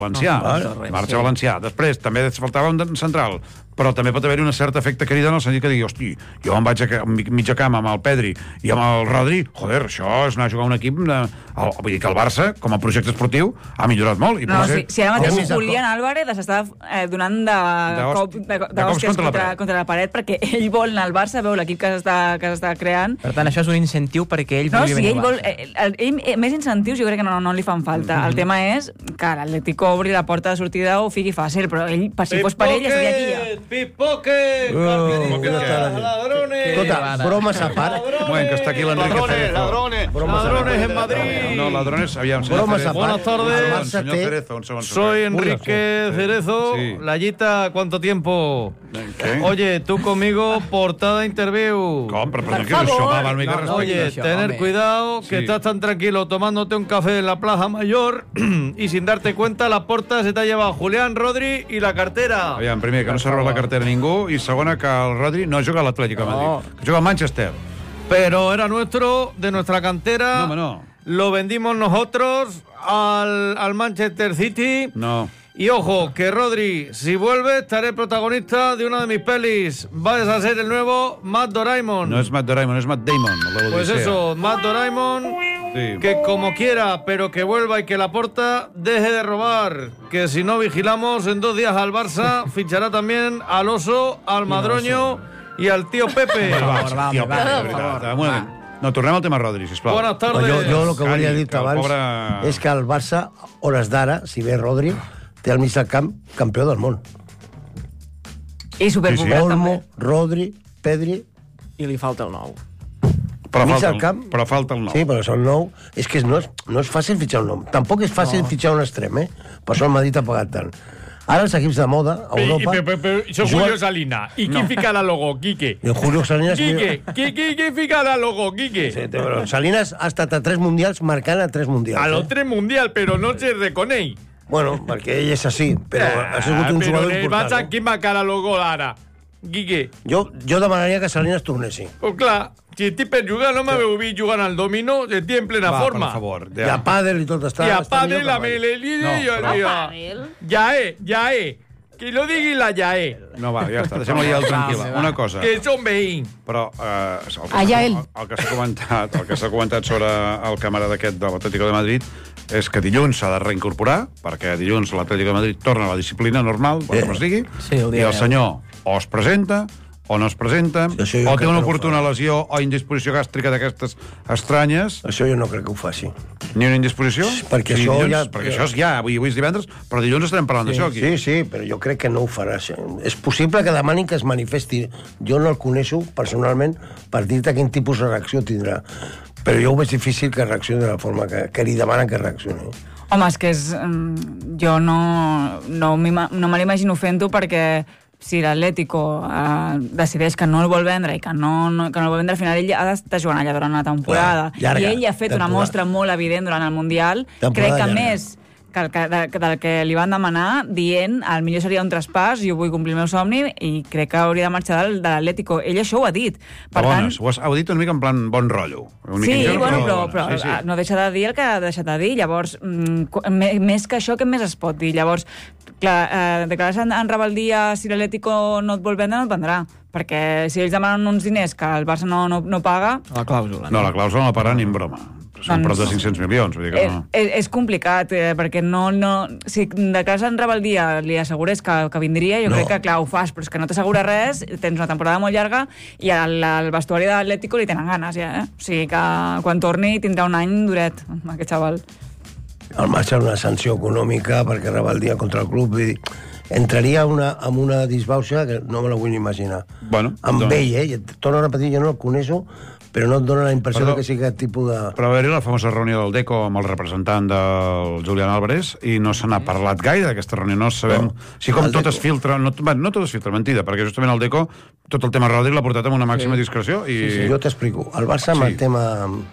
Valencià, marxa Valencià. Després també faltava un central, però també pot haver-hi un cert efecte crida en el sentit que digui, hosti, jo em vaig a mitja cama amb el Pedri i amb el Rodri, joder, això és anar a jugar un equip vull dir que el Barça, com a projecte esportiu, ha millorat molt. Si ara mateix Julián Álvarez s'està donant d'hòsties contra la paret perquè ell vol anar al Barça, veu l'equip que s'està creant. Per tant, això és un incentiu perquè ell vulgui venir al Barça. Més incentius jo crec que no li fan falta. El tema és que l'Atlético obri la porta de sortida o fiqui fàcil, però ell, si fos per ell, estaria aquí ja. Pipoque! Ladrones! Escolta, bromes a part. Bueno, que està aquí l'Enrique Cerezo. Ladrones en Madrid. No, ladrones, aviam. Buenas tardes. Señor Cerezo, un segundo. Soy Enrique Cerezo. Sí. Layita, ¿cuánto tiempo? ¿Qué? Oye, tú conmigo, portada interview. Compra, pero que això va una mica respecte. Oye, tener cuidado, que estás tan tranquilo tomándote un café en la Plaza Mayor y sin darte cuenta la porta se te ha llevado Julián, Rodri y la cartera. Aviam, primer, que no s'ha robat la cartera ningú, i segona, que el Rodri no juga a l'Atlético de Madrid, que juga al Manchester. Pero era nuestro, de nuestra cantera. No, home, no. Lo vendimos nosotros al Manchester City. No. Y ojo, que Rodri, si vuelve, estaré protagonista de una de mis pelis. Vas a ser el nuevo Matt Doraemon. No es Matt Doraemon, es Matt Damon. Pues eso, Matt Doraemon, sí. Que como quiera, pero que vuelva y que Laporta deje de robar. Que si no vigilamos, en 2 días al Barça fichará también al Oso, al Madroño y al tío Pepe. No, tornem al tema Rodri, sisplau. Buenas tardes. Jo el que volia dir abans és que el Barça, hores d'ara, si ve Rodri, té al mig del camp campió del món. I superpopular, Olmo, Rodri, Pedri... I li falta el 9. Però falta el 9. Sí, però són 9. És que no és fàcil fitxar un nom. Tampoc és fàcil fitxar un extrem, eh? Per això el Madrid ha pagat tant. Ara els equips de moda a Europa... Però això Julio Salina. I qui ficarà logo, Quique? Julio Salinas... Qui ficarà logo, Quique? Sí, Salinas ha estat a 3 mundials marcant a 3 mundials. A los 3 mundials, però no se reconeix. Bueno, perquè ell és així, però ha sigut un jugador important. Però qui marcarà logo ara? Quique. Jo demanaria que Salinas tornessi. Pues clar, si estic per jugar, no m'heu vist jugant al domino, estic en plena forma. Per favor. I a pàdel i tot està... I a pàdel, a Yaé. Que lo digui la Yaé. No, va, ja està, deixem-ho ja tranquil·la. Una cosa. Que són veïns. Però el que s'ha comentat sobre el camarada aquest de l'Atlético de Madrid és que dilluns s'ha de reincorporar, perquè dilluns l'Atlético de Madrid torna a la disciplina normal, com es digui, i el senyor o es presenta o no es presenta, o té una oportuna lesió o indisposició gàstrica d'aquestes estranyes. Això jo no crec que ho faci. Ni una indisposició? Perquè això ja... Perquè això és ja, avui és divendres, però dilluns estarem parlant d'això aquí. Sí, però jo crec que no ho farà. És possible que demanin que es manifesti. Jo no el coneixo personalment per dir-te quin tipus de reacció tindrà. Però jo ho veig difícil que reaccioni de la forma que li demanen que reaccioni. Home, és que jo no me l'imagino fent-ho perquè si l'Atlético decideix que no el vol vendre i que no el vol vendre, al final ell ha d'estar jugant allà durant una temporada. I ell ha fet una mostra molt evident durant el Mundial. Crec que més del que li van demanar, dient el millor seria un traspàs, jo vull complir el meu somni i crec que hauria de marxar de l'Atlético. Ell això ho ha dit. Per tant, ho ha dit una mica en plan bon rotllo. Sí, però no deixa de dir el que ha deixat de dir. Llavors, més que això, què més es pot dir? Llavors, clar, declarar-se en rebel·lia si l'Atlético no et vol vendre, no et vendrà. Perquè si ells demanen uns diners que el Barça no paga... La clàusula. No, la clàusula no la pagarà ni en broma. Són prop de 500 milions. Vull dir que no. És complicat, perquè si declares en rebel·lia li assegures que vindria, jo crec que, clar, ho fas, però és que no t'assegura res, tens una temporada molt llarga i al vestuari de l'Atlético li tenen ganes, ja, eh? O sigui que quan torni tindrà un any duret, aquest xaval. El marxa una sanció econòmica perquè rebel·lia contra el club, vull dir, entraria amb una disbauxa que no me la vull imaginar. Amb ell, torno a repetir, jo no el coneixo, però no et dona la impressió que sigui aquest tipus de... Però va haver-hi la famosa reunió del Deco amb el representant del Julián Álvarez i no se n'ha parlat gaire d'aquesta reunió, no sabem... Si com tot es filtra, no tot es filtra, mentida, perquè justament el Deco, tot el tema Rodri l'ha portat amb una màxima discreció i... Sí, jo t'explico. El Barça amb el tema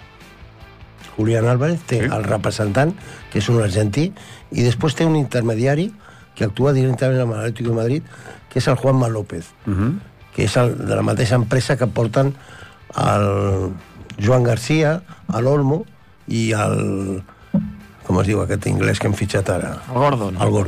Julián Álvarez té el representant, que és un argentí, i després té un intermediari que actua directament amb l'Atlético de Madrid, que és el Juanma López, que és de la mateixa empresa que porten el Joan García, l'Olmo i el... com es diu aquest anglès que hem fitxat ara? El Gordon. El Gordon.